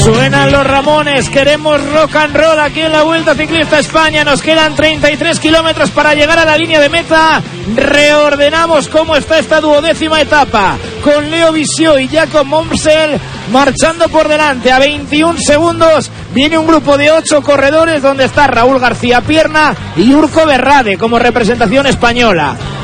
Suenan los Ramones, queremos rock and roll aquí en la Vuelta Ciclista España. Nos quedan 33 kilómetros para llegar a la línea de meta. Reordenamos cómo está esta 12ª etapa, con Leo Visió y Jakob Momsel marchando por delante. A 21 segundos viene un grupo de 8 corredores donde está Raúl García Pierna y Urco Berrade como representación española.